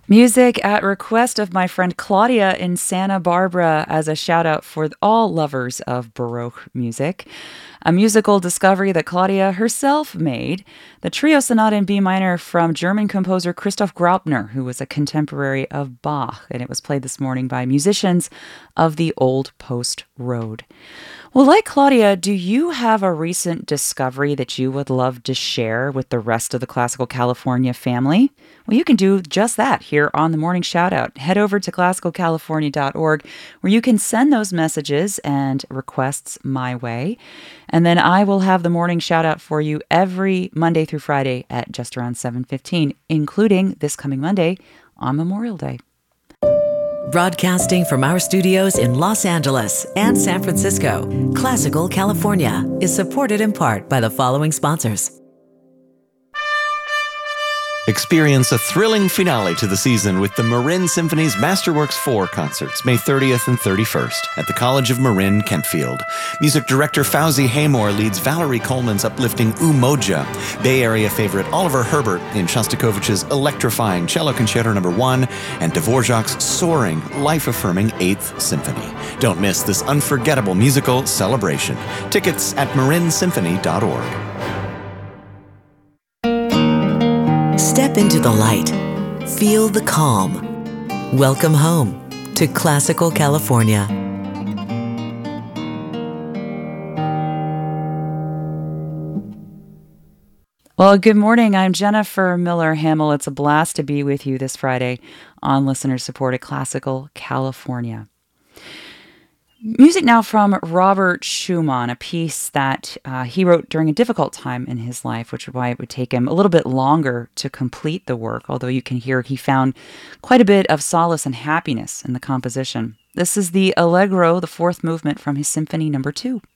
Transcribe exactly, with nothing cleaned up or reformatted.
Music at request of my friend Claudia in Santa Barbara as a shout out for all lovers of Baroque music. A musical discovery that Claudia herself made, the Trio Sonata in B minor from German composer Christoph Graupner, who was a contemporary of Bach, and it was played this morning by musicians of the Old Post Road. Well, like Claudia, do you have a recent discovery that you would love to share with the rest of the Classical California family? Well, you can do just that here on the Morning Shoutout. Head over to classical california dot org where you can send those messages and requests my way. And then I will have the Morning Shoutout for you every Monday through Friday at just around seven fifteen, including this coming Monday on Memorial Day. Broadcasting from our studios in Los Angeles and San Francisco, Classical California is supported in part by the following sponsors. Experience a thrilling finale to the season with the Marin Symphony's Masterworks four concerts, May thirtieth and thirty-first, at the College of Marin, Kentfield. Music director Fauzi Haymore leads Valerie Coleman's uplifting Umoja, Bay Area favorite Oliver Herbert in Shostakovich's electrifying Cello Concerto Number one, and Dvorak's soaring, life-affirming Eighth Symphony. Don't miss this unforgettable musical celebration. Tickets at marin symphony dot org. Step into the light. Feel the calm. Welcome home to Classical California. Well, good morning. I'm Jennifer Miller Hamill. It's a blast to be with you this Friday on listener-supported Classical California. Music now from Robert Schumann, a piece that uh, he wrote during a difficult time in his life, which is why it would take him a little bit longer to complete the work, although you can hear he found quite a bit of solace and happiness in the composition. This is the Allegro, the fourth movement from his Symphony Number two.